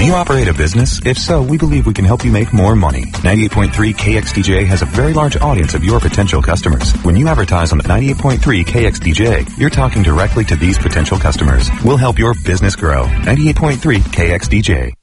you operate a business? If so, we believe we can help you make more money. 98.3 KXDJ has a very large audience of your potential customers. When you advertise on the 98.3 KXDJ, you're talking directly to these potential customers. We'll help your business grow. 98.3 KXDJ.